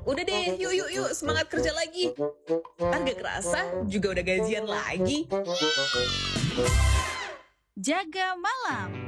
Udah deh, yuk yuk yuk, semangat kerja lagi. Ntar gak kerasa juga udah gajian lagi. Jaga malam.